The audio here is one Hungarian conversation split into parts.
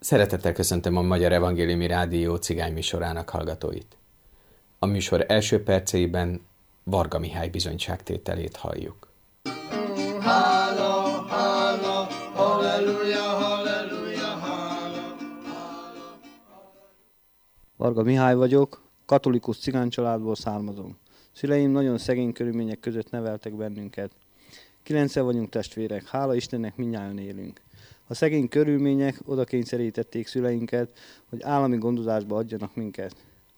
Szeretettel köszöntöm a Magyar Evangéliumi Rádió cigány műsorának hallgatóit. A műsor első perceiben Varga Mihály bizonyságtételét halljuk. Hála, hála, halleluja, halleluja, hála. Varga Mihály vagyok, katolikus cigány családból származom. Szüleim nagyon szegény körülmények között neveltek bennünket. 9-en vagyunk testvérek, hála Istennek mindnyájan élünk. A szegény körülmények oda kényszerítették szüleinket, hogy állami gondozásba adjanak minket.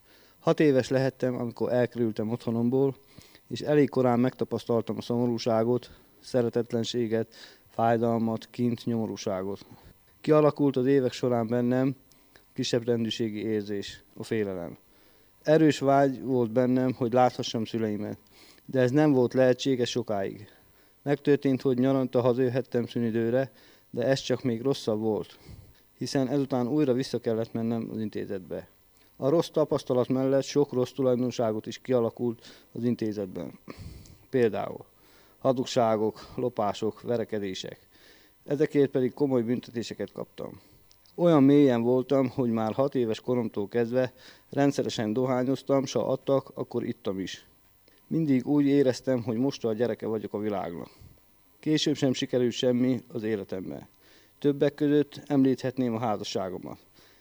6 éves lehettem, amikor elkerültem otthonomból, és elég korán megtapasztaltam a szomorúságot, szeretetlenséget, fájdalmat, kint, nyomorúságot. Kialakult az évek során bennem kisebb rendűségi érzés, a félelem. Erős vágy volt bennem, hogy láthassam szüleimet, de ez nem volt lehetséges sokáig. Megtörtént, hogy nyaranta hazajöhettem szünidőre, de ez csak még rosszabb volt, hiszen ezután újra vissza kellett mennem az intézetbe. A rossz tapasztalat mellett sok rossz tulajdonságot is kialakult az intézetben. Például hazugságok, lopások, verekedések. Ezekért pedig komoly büntetéseket kaptam. Olyan mélyen voltam, hogy már 6 éves koromtól kezdve rendszeresen dohányoztam, s ha adtak, akkor ittam is. Mindig úgy éreztem, hogy most a gyereke vagyok a világnak. Később sem sikerült semmi az életemben. Többek között említhetném a házasságomat.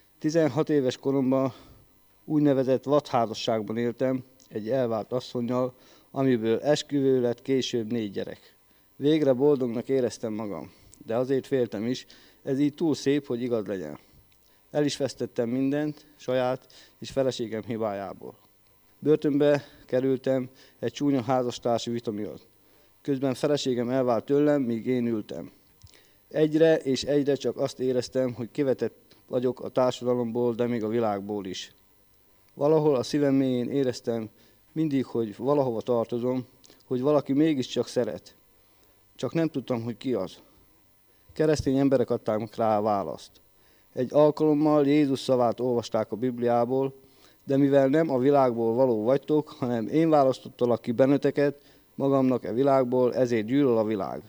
16 éves koromban úgynevezett vadházasságban éltem egy elvált asszonnyal, amiből esküvő lett később 4 gyerek. Végre boldognak éreztem magam, de azért féltem is, ez így túl szép, hogy igaz legyen. El is vesztettem mindent, saját és feleségem hibájából. Börtönbe kerültem egy csúnya házastársi vita miatt. Közben feleségem elvált tőlem, míg én ültem. Egyre és egyre csak azt éreztem, hogy kivetett vagyok a társadalomból, de még a világból is. Valahol a szívem mélyén éreztem mindig, hogy valahova tartozom, hogy valaki mégiscsak szeret. Csak nem tudtam, hogy ki az. Keresztény emberek adták rá a választ. Egy alkalommal Jézus szavát olvasták a Bibliából, de mivel nem a világból való vagytok, hanem én választottalak ki benneteket magamnak e világból, ezért gyűlöl a világ.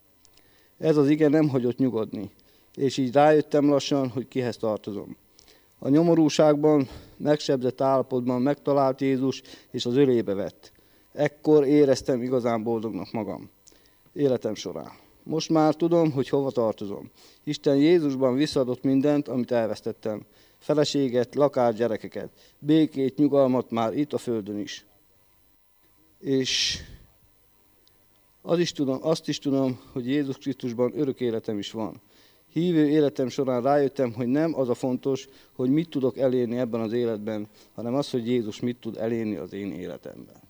Ez az ige nem hagyott nyugodni, és így rájöttem lassan, hogy kihez tartozom. A nyomorúságban, megsebzett állapotban megtalált Jézus, és az ölébe vett. Ekkor éreztem igazán boldognak magam életem során. Most már tudom, hogy hova tartozom. Isten Jézusban visszaadott mindent, amit elvesztettem. Feleséget, lakást, gyerekeket, békét, nyugalmat már itt a földön is. És azt is tudom, hogy Jézus Krisztusban örök életem is van. Hívő életem során rájöttem, hogy nem az a fontos, hogy mit tudok elérni ebben az életben, hanem az, hogy Jézus mit tud elérni az én életemben.